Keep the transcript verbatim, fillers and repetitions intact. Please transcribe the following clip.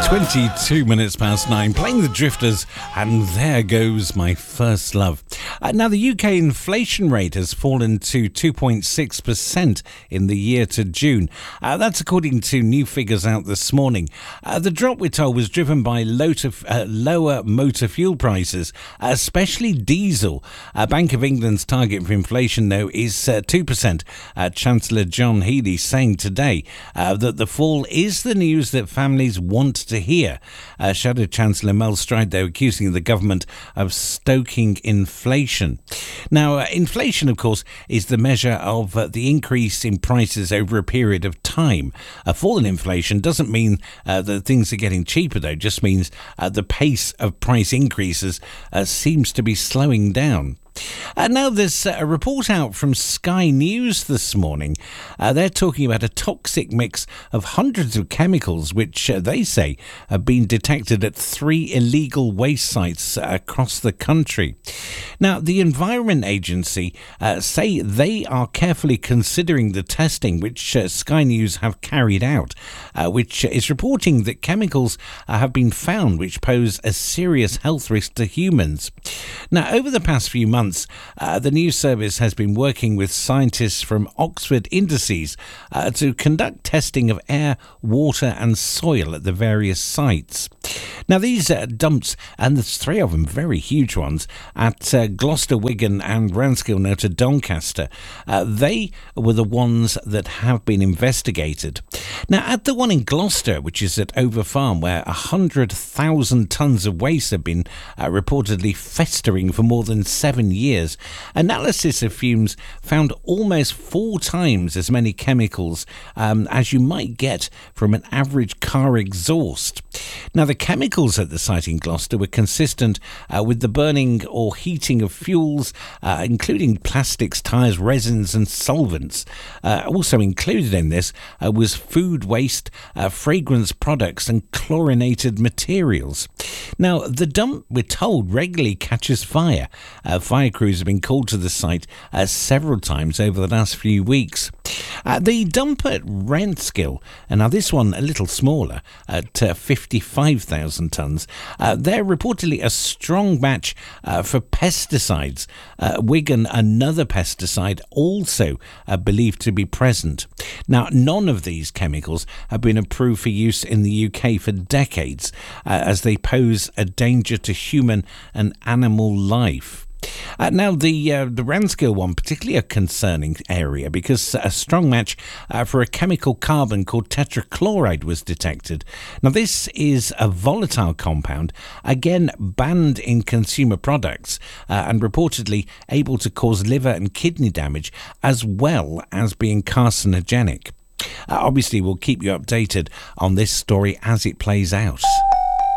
twenty-two minutes past nine, playing the Drifters, and There Goes My First Love. Uh, now, the U K inflation rate has fallen to two point six percent in the year to June. Uh, that's according to new figures out this morning. Uh, the drop, we're told, was driven by low to, uh, lower motor fuel prices, uh, especially diesel. Uh, Bank of England's target for inflation, though, is uh, two percent. Uh, Chancellor John Healey saying today uh, that the fall is the news that families want to hear. Uh, Shadow Chancellor Mel Stride, though, accusing the government of stoking inflation. Now, uh, inflation, of course, is the measure of uh, the increase in prices over a period of time. A fall in inflation doesn't mean uh, that things are getting cheaper, though. It just means uh, the pace of price increases uh, seems to be slowing down. Uh, now, there's a report out from Sky News this morning. Uh, they're talking about a toxic mix of hundreds of chemicals, which uh, they say have been detected at three illegal waste sites uh, across the country. Now, the Environment Agency uh, say they are carefully considering the testing which uh, Sky News have carried out, uh, which is reporting that chemicals uh, have been found which pose a serious health risk to humans. Now, over the past few months, Uh, the news service has been working with scientists from Oxford Indices uh, to conduct testing of air, water and soil at the various sites. Now, these uh, dumps, and there's three of them, very huge ones, at uh, Gloucester, Wigan and Ranskill, now to Doncaster, uh, they were the ones that have been investigated. Now, at the one in Gloucester, which is at Over Farm, where one hundred thousand tonnes of waste have been uh, reportedly festering for more than seven years, analysis of fumes found almost four times as many chemicals um, as you might get from an average car exhaust. Now, the chemicals at the site in Gloucester were consistent uh, with the burning or heating of fuels, uh, including plastics, tyres, resins and solvents. Uh, also included in this uh, was food waste, uh, fragrance products and chlorinated materials. Now, the dump, we're told, regularly catches fire. Uh, fire crews have been called to the site uh, several times over the last few weeks. Uh, the dump at Ranskill, and now this one a little smaller, at uh, fifty-five thousand tonnes, uh, they're reportedly a strong match uh, for pesticides. Uh, Wigan, another pesticide, also uh, believed to be present. Now, none of these chemicals have been approved for use in the U K for decades, uh, as they pose a danger to human and animal life. Uh, now, the uh, the Ranskill one, particularly a concerning area because a strong match uh, for a chemical carbon called tetrachloride was detected. Now, this is a volatile compound, again banned in consumer products uh, and reportedly able to cause liver and kidney damage as well as being carcinogenic. Uh, obviously, we'll keep you updated on this story as it plays out.